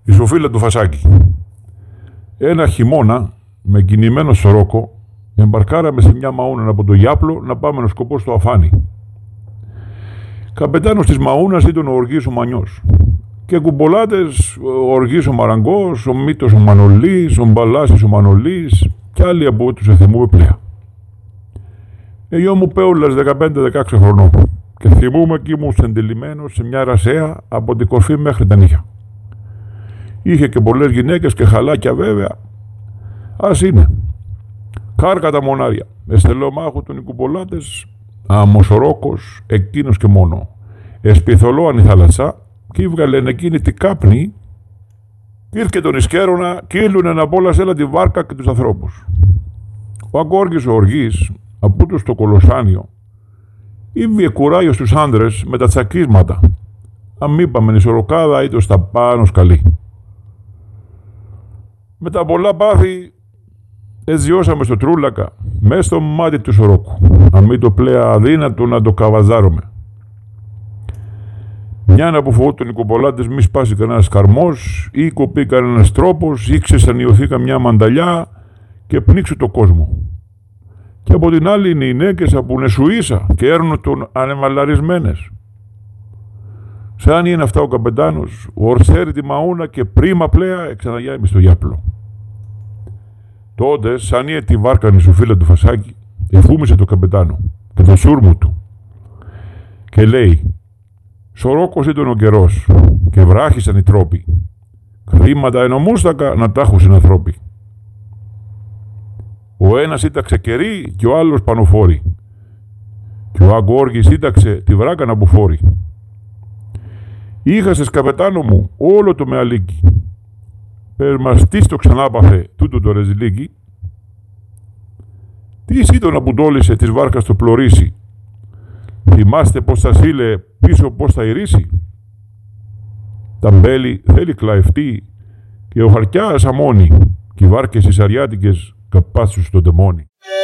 Η Σοφίλα του Φασάκη. Ένα χειμώνα, με κινημένο σωρόκο, εμπαρκάραμε σε μια μαούνα από το Γιάπλο να πάμε να σκοπό στο Αφάνι. Καπετάνος της μαούνας ήταν ο Οργής ο Μανιός. Και κουμπολάτες, ο Οργής ο Μαραγκός, ο Μήτος ο Μανολής, ο Μπαλάσης ο Μανολής και άλλοι από τους εθιμούμε πλέα. Εγώ μου πέουλας 15-16 χρονών και θυμούμαι κι ήμουν σεντελημένος σε μια ρασέα από την κορφή μέχρι τα νύχια. Είχε και πολλές γυναίκες και χαλάκια βέβαια. Ας είναι. Κάρκα τα μονάρια. Εστελομάχου των οικουπολάτες, αμοσορόκος, εκείνος και μόνο. Εσπιθολόαν η θάλασσα κι έβγαλε εκείνη την κάπνη κι ήρθε τον Ισκέρονα κι ήλουνε να πόλασέλα τη βάρκα και τους ανθρώπους. Ο Αγκόργης ο Οργής, από του στο Κολοσάνιο, ήβγε κουράγιο στους άντρες με τα τσακίσματα. Αν είπαμε η σωροκάδα ήταν στα πάνω σκαλί. Με τα πολλά πάθη εζιώσαμε στο Τρούλακα, μέσα στο μάτι του σωρόκου. Αν μην το πλέα αδύνατο να το καβαζάρουμε. Μιαν από φοβόταν οι κομπολάτες μη σπάσει κανένας καρμός ή κοπεί κανένας τρόπος ή ξεσανιωθεί καμιά μανταλιά και πνίξου το κόσμο. Και από την άλλη είναι οι νέκες από νεσουίσα και έρνουν τον ανεμαλαρισμένες. Σαν είναι αυτά ο καπετάνος, ο ορσέρι τη μαούνα και πρίμα πλέα εξαναγιάμε στο Γιάπλο. Τότε, σαν είναι τη βάρκανη σου φίλα του Φασάκη, εφούμισε το καπετάνο και το σούρμου του και λέει: «Σωρόκος ήταν ο καιρός και βράχησαν οι τρόποι. Χρήματα ενομούστακα να τάχουσαν ανθρώποι. Ο ένας ήταξε κερί και ο άλλος πανοφόρη και ο Αγκόργης ήταξε τη βράκα να μπουφόρει. Είχασες καπετάνο μου όλο το μεαλίκι. Περμαστής το ξανάπαθε τούτο το ρεζιλίκι. Τι ήταν να πουντόλησε της βάρκας το πλωρίσι. Θυμάστε πως σας ήλε πίσω πως θα ηρήσει. Τα μπέλη θέλει κλαευτεί και ο χαρτιάς αμώνει και οι βάρκες οι σαριάτικες καπάσους στο τεμόνι».